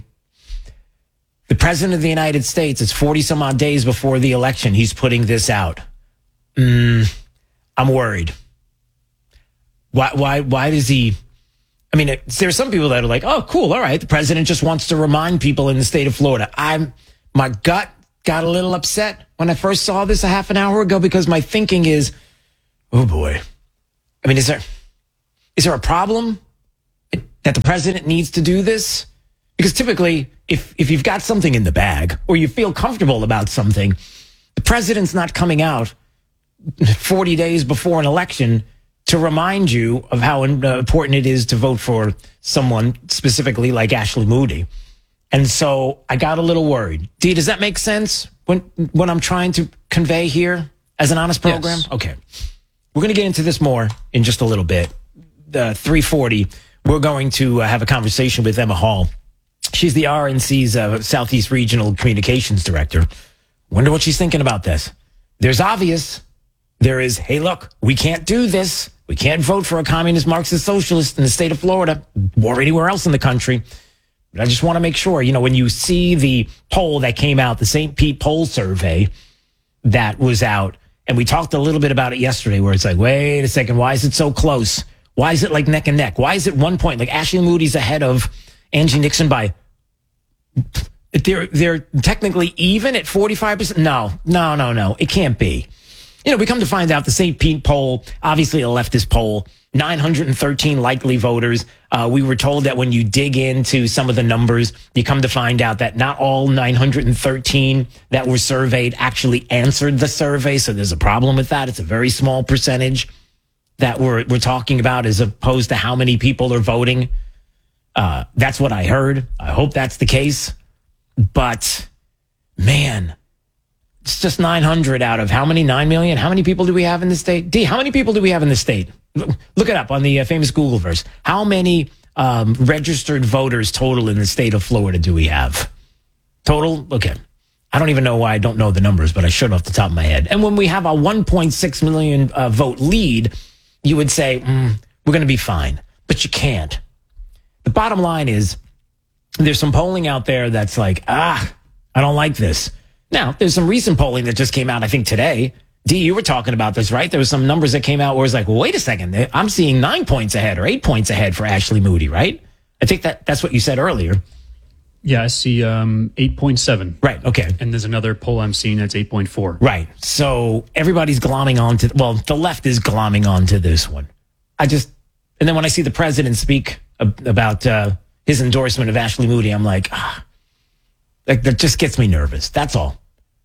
The president of the United States, it's forty some odd days before the election. He's putting this out. Mm, I'm worried. Why, why, why does he... I mean, there's some people that are like, oh, cool. All right. The president just wants to remind people in the state of Florida. I'm, my gut got a little upset when I first saw this a half an hour ago because my thinking is, oh boy. I mean, is there, is there a problem that the president needs to do this? Because typically, if, if you've got something in the bag or you feel comfortable about something, the president's not coming out forty days before an election to remind you of how important it is to vote for someone specifically like Ashley Moody. And so I got a little worried. Dee, does that make sense when what I'm trying to convey here as an honest program? Yes. Okay. We're going to get into this more in just a little bit. Uh, three forty, we're going to uh, have a conversation with Emma Hall. She's the R N C's uh, Southeast Regional Communications Director. Wonder what she's thinking about this. There's obvious. There is, hey, look, we can't do this. We can't vote for a communist Marxist socialist in the state of Florida or anywhere else in the country. But I just want to make sure, you know, when you see the poll that came out, the Saint Pete poll survey that was out, and we talked a little bit about it yesterday where it's like, wait a second, why is it so close? Why is it like neck and neck? Why is it one point? Like Ashley Moody's ahead of Angie Nixon by, they're, they're technically even at forty-five percent? No, no, no, no. It can't be. You know, we come to find out the Saint Pete poll, obviously a leftist poll, nine hundred thirteen likely voters. Uh, we were told that when you dig into some of the numbers, you come to find out that not all nine hundred thirteen that were surveyed actually answered the survey. So there's a problem with that. It's a very small percentage that we're, we're talking about as opposed to how many people are voting. Uh, that's what I heard. I hope that's the case. But, man... It's just nine hundred out of how many? nine million? How many people do we have in the state? D, how many people do we have in the state? Look it up on the uh, famous Googleverse. How many um, registered voters total in the state of Florida do we have? Total? Okay. I don't even know why I don't know the numbers, but I should off the top of my head. And when we have a one point six million uh, vote lead, you would say, mm, we're going to be fine. But you can't. The bottom line is there's some polling out there that's like, ah, I don't like this. Now, there's some recent polling that just came out, I think, today. Dee, you were talking about this, right? There was some numbers that came out where it's like, well, wait a second. I'm seeing nine points ahead or eight points ahead for Ashley Moody, right? I think that that's what you said earlier. Yeah, I see um, eight point seven. Right, okay. And there's another poll I'm seeing that's eight point four. Right. So everybody's glomming onto, well, the left is glomming onto this one. I just, and then when I see the president speak about uh, his endorsement of Ashley Moody, I'm like, ah, like, that just gets me nervous. That's all.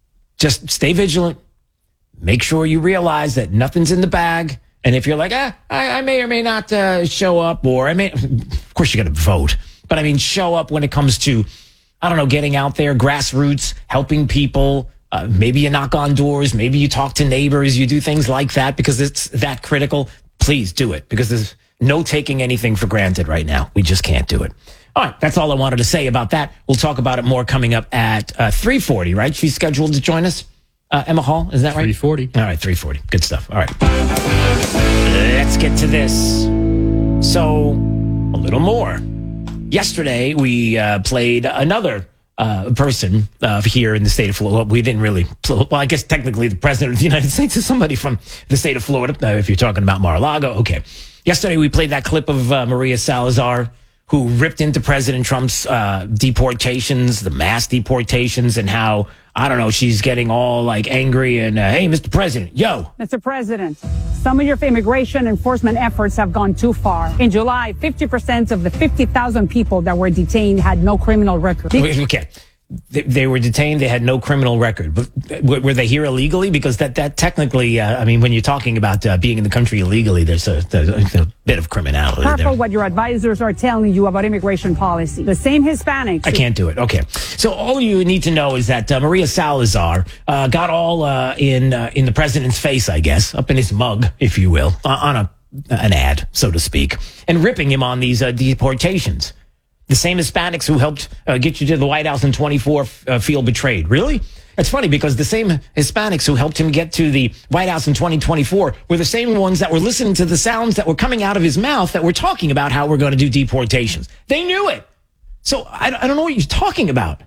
Just stay vigilant. Make sure you realize that nothing's in the bag. And if you're like, ah, I, I may or may not uh, show up, or I may, of course you got to vote. But I mean, show up when it comes to, I don't know, getting out there, grassroots, helping people. Uh, maybe you knock on doors. Maybe you talk to neighbors. You do things like that because it's that critical. Please do it because there's no taking anything for granted right now. We just can't do it. All right, that's all I wanted to say about that. We'll talk about it more coming up at uh, three forty, right? She's scheduled to join us. Uh, Emma Hall, is that right? three forty. All right, three forty. Good stuff. All right. Let's get to this. So, a little more. Yesterday, we uh, played another uh, person uh, here in the state of Florida. Well, we didn't really, well, I guess technically the president of the United States is somebody from the state of Florida, uh, if you're talking about Mar-a-Lago. Okay. Yesterday, we played that clip of uh, Maria Salazar, who ripped into President Trump's uh, deportations, the mass deportations, and how, I don't know, she's getting all like angry and, uh, hey, Mister President, yo. Mister President, some of your immigration enforcement efforts have gone too far. In July, fifty percent of the fifty thousand people that were detained had no criminal record. Okay. They, they were detained. They had no criminal record. But were they here illegally? Because that, that technically, uh, I mean, when you're talking about uh, being in the country illegally, there's a, there's a bit of criminality there. Careful what your advisors are telling you about immigration policy. The same Hispanics. I can't do it. Okay. So all you need to know is that uh, Maria Salazar uh, got all uh, in uh, in the president's face, I guess, up in his mug, if you will, uh, on a an ad, so to speak, and ripping him on these uh, deportations. The same Hispanics who helped uh, get you to the White House in twenty-four uh, feel betrayed. Really? It's funny because the same Hispanics who helped him get to the White House in twenty twenty-four were the same ones that were listening to the sounds that were coming out of his mouth that were talking about how we're going to do deportations. They knew it. So I, I don't know what you're talking about.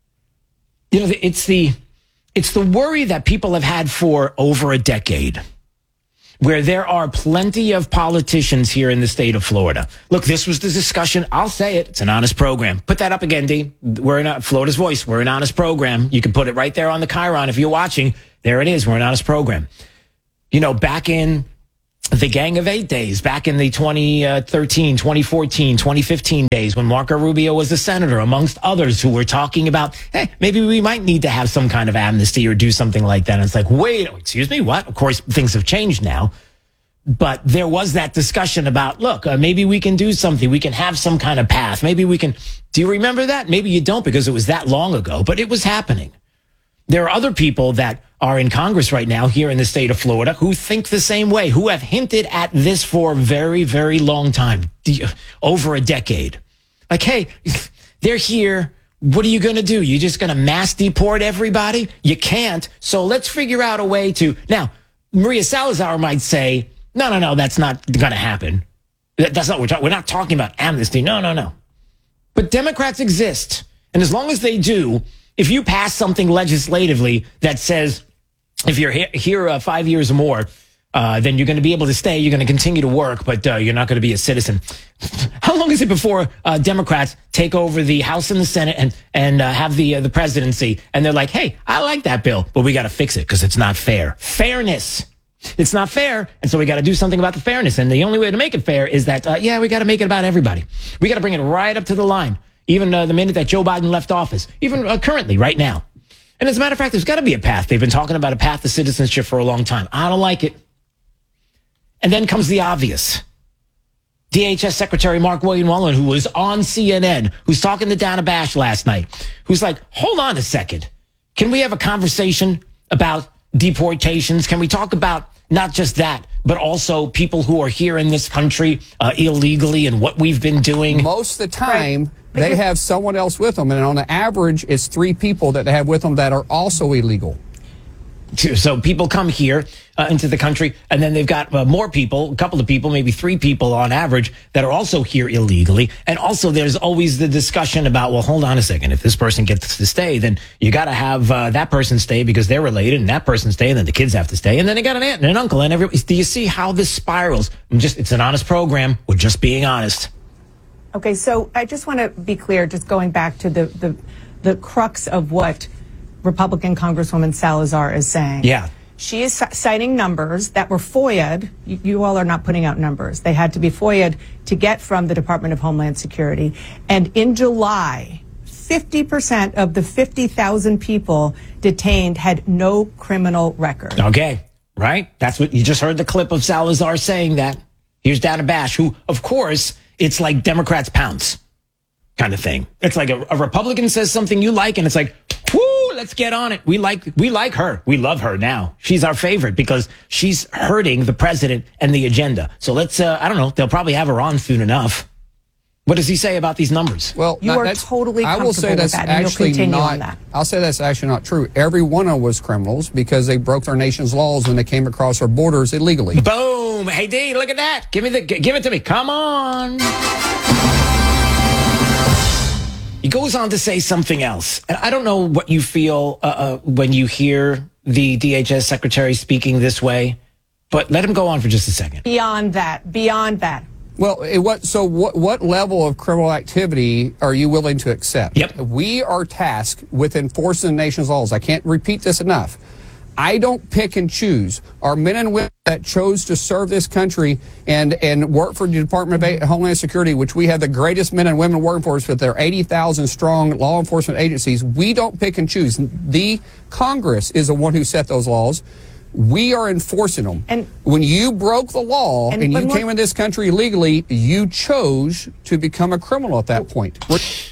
You know, it's the, it's the worry that people have had for over a decade, where there are plenty of politicians here in the state of Florida. Look, this was the discussion. I'll say it. It's an honest program. Put that up again, D. We're in a, Florida's Voice. We're an honest program. You can put it right there on the Chiron if you're watching. There it is. We're an honest program. You know, back in the Gang of Eight days, back in the twenty thirteen, twenty fourteen, twenty fifteen days when Marco Rubio was a senator, amongst others who were talking about, hey, maybe we might need to have some kind of amnesty or do something like that. And it's like, wait, excuse me, what? Of course, things have changed now. But there was that discussion about, look, uh, maybe we can do something. We can have some kind of path. Maybe we can. Do you remember that? Maybe you don't because it was that long ago, but it was happening. There are other people that are in Congress right now here in the state of Florida who think the same way, who have hinted at this for a very, very long time, over a decade. Like, hey, they're here. What are you going to do? You're just going to mass deport everybody? You can't. So let's figure out a way to. Now, Maria Salazar might say, no, no, no, that's not going to happen. That's not what we're talking. We're not talking about amnesty. No, no, no. But Democrats exist. And as long as they do, if you pass something legislatively that says, if you're here, here uh, five years or more, uh, then you're going to be able to stay. You're going to continue to work, but uh, you're not going to be a citizen. How long is it before uh, Democrats take over the House and the Senate and and uh, have the uh, the presidency? And they're like, hey, I like that bill, but we got to fix it because it's not fair. Fairness. It's not fair. And so we got to do something about the fairness. And the only way to make it fair is that, uh, yeah, we got to make it about everybody. We got to bring it right up to the line. Even uh, the minute that Joe Biden left office, even uh, currently, right now. And as a matter of fact, there's got to be a path. They've been talking about a path to citizenship for a long time. I don't like it. And then comes the obvious. D H S Secretary Mark William Mullen, who was on C N N, who's talking to Dana Bash last night, who's like, hold on a second. Can we have a conversation about deportations? Can we talk about not just that, but also people who are here in this country uh, illegally and what we've been doing? Most of the time, right. They have someone else with them. And on the average, it's three people that they have with them that are also illegal. So people come here uh, into the country, and then they've got uh, more people, a couple of people, maybe three people on average that are also here illegally. And also there's always the discussion about, well, hold on a second. If this person gets to stay, then you got to have uh, that person stay because they're related, and that person stay, and then the kids have to stay. And then they got an aunt and an uncle and everybody. Do you see how this spirals? I'm just, it's an honest program. We're just being honest. Okay, so I just want to be clear, just going back to the, the, the crux of what Republican Congresswoman Salazar is saying. Yeah. She is citing numbers that were F O I A'd. You, you all are not putting out numbers. They had to be F O I A'd to get from the Department of Homeland Security. And in July, fifty percent of the fifty thousand people detained had no criminal record. Okay, right? That's what you just heard the clip of Salazar saying that. Here's Dana Bash, who, of course, it's like Democrats pounce kind of thing. It's like a, a Republican says something you like, and it's like, whoo, let's get on it. We like, we like her. We love her now. She's our favorite because she's hurting the president and the agenda. So let's, uh, I don't know, they'll probably have her on soon enough. What does he say about these numbers? Well, You not- are that's- totally I will comfortable say with that's that, and you'll actually continue not. on that. I'll say that's actually not true. Every one of them was criminals because they broke their nation's laws when they came across our borders illegally. Boom! Hey, D, look at that. Give me the, g- give it to me. Come on. He goes on to say something else, and I don't know what you feel uh, uh, when you hear the D H S secretary speaking this way, but let him go on for just a second. Beyond that, beyond that. Well, it, what, so what, what level of criminal activity are you willing to accept? Yep. We are tasked with enforcing the nation's laws. I can't repeat this enough. I don't pick and choose. Our men and women that chose to serve this country and, and work for the Department of Homeland Security, which we have the greatest men and women working for us with their eighty thousand strong law enforcement agencies, we don't pick and choose. The Congress is the one who set those laws. We are enforcing them. And when you broke the law and, and you what, came in this country illegally, you chose to become a criminal at that point.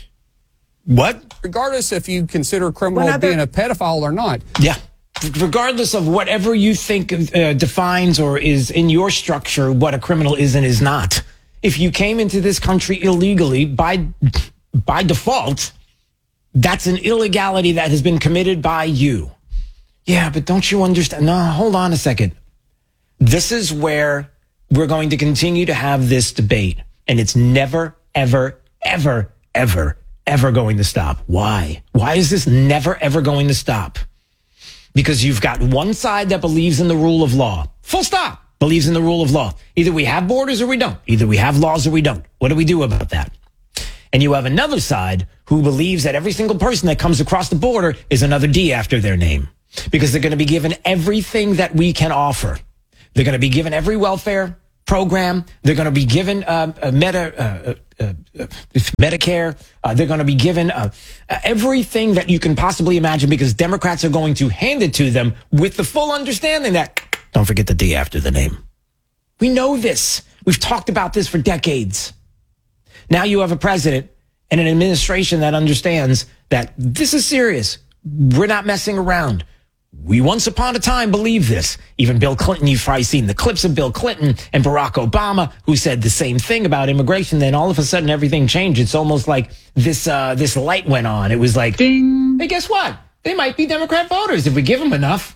What? Regardless if you consider a criminal Well, being there- a pedophile or not. Yeah. Regardless of whatever you think uh, defines or is in your structure what a criminal is and is not. If you came into this country illegally, by by default, that's an illegality that has been committed by you. Yeah, but don't you understand? No, hold on a second. This is where we're going to continue to have this debate, and it's never, ever, ever, ever, ever going to stop. Why? Why is this never, ever going to stop? Because you've got one side that believes in the rule of law. Full stop. Believes in the rule of law. Either we have borders or we don't. Either we have laws or we don't. What do we do about that? And you have another side who believes that every single person that comes across the border is another D after their name. Because they're going to be given everything that we can offer. They're going to be given every welfare program. They're going to be given uh, a meta, uh, uh, uh, Medicare. Uh, they're going to be given uh, uh, everything that you can possibly imagine because Democrats are going to hand it to them with the full understanding that, don't forget the D after the name. We know this. We've talked about this for decades. Now you have a president and an administration that understands that this is serious. We're not messing around. We once upon a time believed this. Even Bill Clinton, you've probably seen the clips of Bill Clinton and Barack Obama, who said the same thing about immigration. Then all of a sudden, everything changed. It's almost like this uh, this light went on. It was like, ding. Hey, guess what? They might be Democrat voters if we give them enough.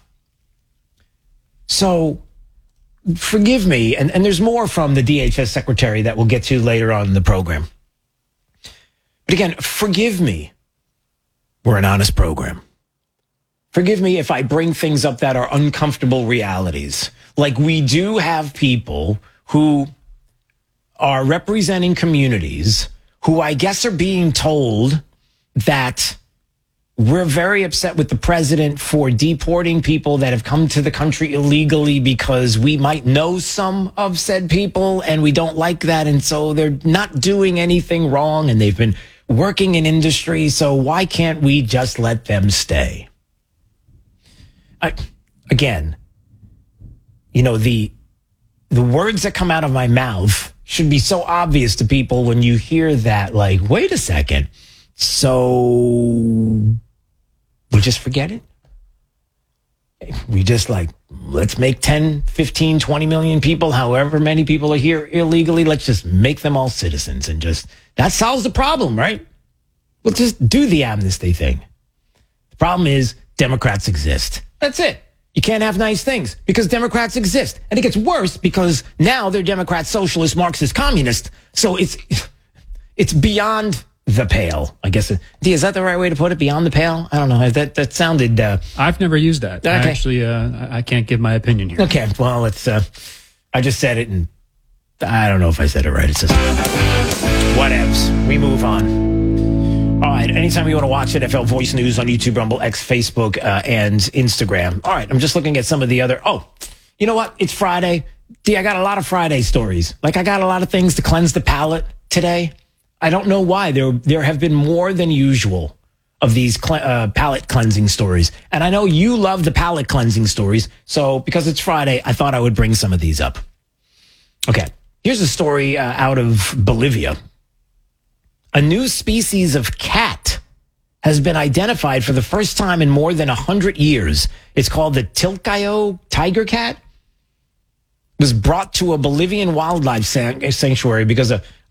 So, forgive me. And, and there's more from the D H S secretary that we'll get to later on in the program. But again, forgive me. We're an honest program. Forgive me if I bring things up that are uncomfortable realities. Like we do have people who are representing communities who I guess are being told that we're very upset with the president for deporting people that have come to the country illegally because we might know some of said people and we don't like that. And so they're not doing anything wrong and they've been working in industry. So why can't we just let them stay? I, again, you know, the the words that come out of my mouth should be so obvious to people when you hear that, like, wait a second. So we just forget it? We just like, let's make ten, fifteen, twenty million people, however many people are here illegally. Let's just make them all citizens and just, that solves the problem, right? We'll just do the amnesty thing. The problem is Democrats exist. That's it. You can't have nice things because Democrats exist. And it gets worse because now they're Democrat, socialist, Marxist, communist. So it's it's beyond the pale, I guess. D, is that the right way to put it? Beyond the pale? I don't know. That that sounded... Uh, I've never used that. Okay. I actually, uh, I can't give my opinion here. Okay, well, it's... Uh, I just said it and I don't know if I said it right. It's just... Whatevs. We move on. All right, anytime you want to watch N F L Voice News on YouTube, Rumble, X, Facebook, uh, and Instagram. All right, I'm just looking at some of the other... Oh, you know what? It's Friday. D, I got a lot of Friday stories. Like, I got a lot of things to cleanse the palate today. I don't know why. There, there have been more than usual of these cle- uh, palate cleansing stories. And I know you love the palate cleansing stories. So, because it's Friday, I thought I would bring some of these up. Okay, here's a story uh, out of Bolivia. A new species of cat has been identified for the first time in more than one hundred years. It's called the Tilcayo tiger cat. It was brought to a Bolivian wildlife sanctuary because a,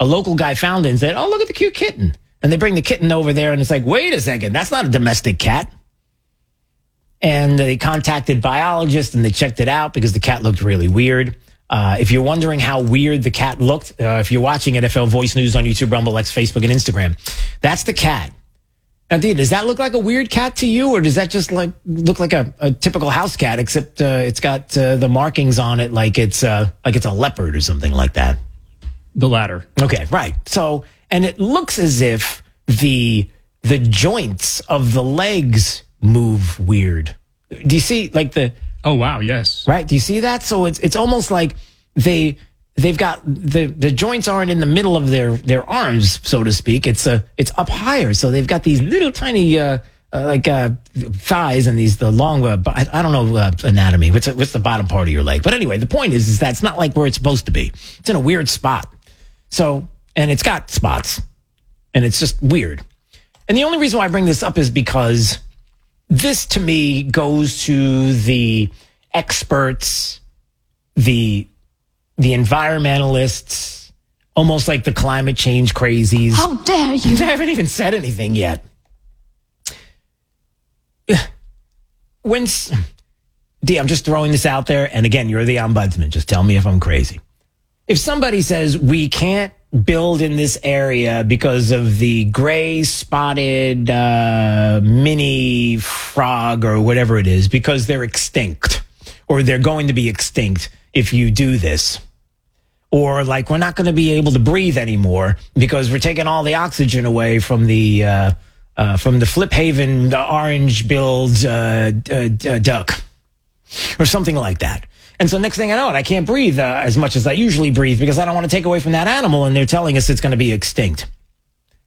a local guy found it and said, oh, look at the cute kitten. And they bring the kitten over there, and it's like, wait a second, that's not a domestic cat. And they contacted biologists, and they checked it out because the cat looked really weird. Uh, if you're wondering how weird the cat looked, uh, if you're watching N F L Voice News on YouTube, Rumble, X, Facebook, and Instagram, that's the cat. Now, Dee, does that look like a weird cat to you, or does that just like look like a, a typical house cat, except uh, it's got uh, the markings on it like it's uh, like it's a leopard or something like that? The latter. Okay, right. So, and it looks as if the the joints of the legs move weird. Do you see like the Oh wow, yes. Right? Do you see that? So it's it's almost like they they've got the the joints aren't in the middle of their their arms, so to speak. It's uh it's up higher. So they've got these little tiny uh, uh like uh thighs and these the long uh, I, I don't know uh, anatomy. What's what's the bottom part of your leg? But anyway, the point is is that it's not like where it's supposed to be. It's in a weird spot. So, and it's got spots. And it's just weird. And the only reason why I bring this up is because this, to me, goes to the experts, the the environmentalists, almost like the climate change crazies. How dare you? They haven't even said anything yet. When, D, I'm just throwing this out there, and again, you're the ombudsman. Just tell me if I'm crazy. If somebody says we can't build in this area because of the gray spotted uh, mini frog or whatever it is, because they're extinct or they're going to be extinct if you do this, or like we're not going to be able to breathe anymore because we're taking all the oxygen away from the uh, uh, from the Flip Haven the orange-billed uh, uh, uh, duck or something like that. And so next thing I know, I can't breathe uh, as much as I usually breathe because I don't want to take away from that animal, and they're telling us it's going to be extinct.